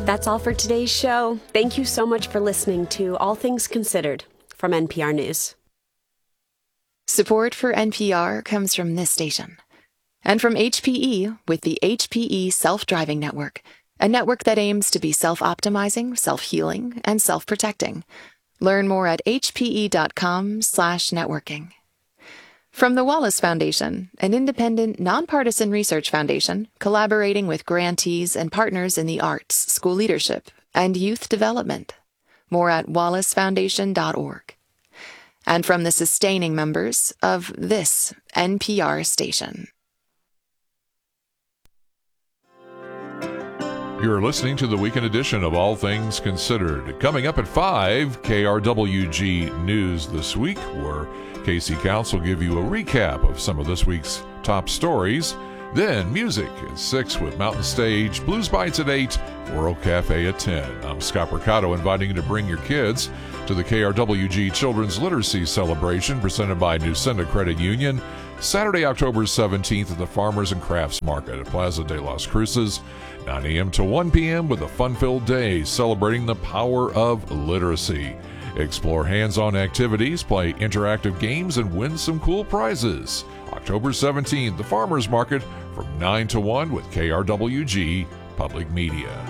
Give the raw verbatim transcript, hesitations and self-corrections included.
That's all for today's show. Thank you so much for listening to All Things Considered from N P R News. Support for N P R comes from this station and from H P E with the H P E Self-Driving Network, a network that aims to be self-optimizing, self-healing, and self-protecting. Learn more at hpe.com slash networking. From the Wallace Foundation, an independent, nonpartisan research foundation collaborating with grantees and partners in the arts, school leadership, and youth development. More at wallace foundation dot org. And from the sustaining members of this N P R station. You're listening to the weekend edition of All Things Considered. Coming up at five, K R W G News This Week, where Casey Counts will give you a recap of some of this week's top stories. Then music at six with Mountain Stage, Blues Bites at eight, World Cafe at ten. I'm Scott Mercado, inviting you to bring your kids to the K R W G Children's Literacy Celebration presented by Newsenda Credit Union, Saturday, October seventeenth at the Farmers and Crafts Market at Plaza de las Cruces, nine a.m. to one p.m. with a fun-filled day celebrating the power of literacy. Explore hands-on activities, play interactive games, and win some cool prizes. October seventeenth, the Farmers Market from nine to one with K R W G Public Media.